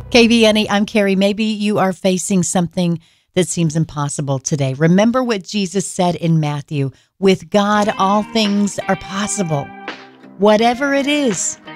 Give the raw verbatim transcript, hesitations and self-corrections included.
K B N E, I'm Carrie. Maybe you are facing something that seems impossible today. Remember what Jesus said in Matthew. With God, all things are possible. Whatever it is,